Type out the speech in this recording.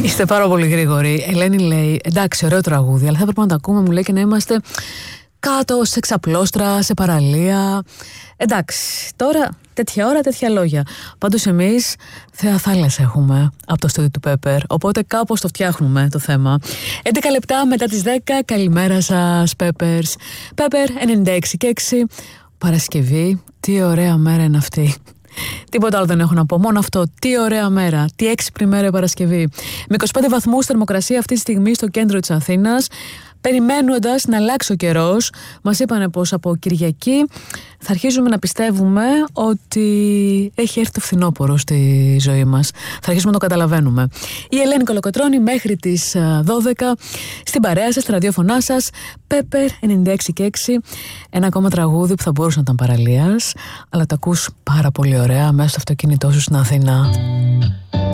Είστε πάρα πολύ γρήγοροι. Ελένη λέει: εντάξει, ωραίο τραγούδι, αλλά θα έπρεπε να το ακούμε, μου λέει, και να είμαστε κάτω σε ξαπλώστρα, σε παραλία. Εντάξει, τώρα τέτοια ώρα, τέτοια λόγια. Πάντως εμείς θέα θάλασσα έχουμε από το στούντιο του Πέπερ, οπότε κάπως το φτιάχνουμε το θέμα. 11 λεπτά μετά τις 10, καλημέρα σας Πέπερς. Πέπερ 96,6, Παρασκευή, τι ωραία μέρα είναι αυτή. Τίποτα άλλο δεν έχω να πω, μόνο αυτό. Τι ωραία μέρα, τι έξυπνη μέρα η Παρασκευή. Με 25 βαθμούς θερμοκρασία αυτή τη στιγμή στο κέντρο της Αθήνας. Περιμένοντας να αλλάξει ο καιρός, μας είπανε πως από Κυριακή θα αρχίζουμε να πιστεύουμε ότι έχει έρθει το φθινόπωρο στη ζωή μας. Θα αρχίσουμε να το καταλαβαίνουμε. Η Ελένη Κολοκοτρώνη μέχρι τις 12 στην παρέα σας, στα ραδιόφωνά σας. Πέπερ 96,6. Ένα ακόμα τραγούδι που θα μπορούσε να ήταν παραλίας, αλλά το ακούς πάρα πολύ ωραία μέσα στο αυτοκίνητό σου στην Αθήνα.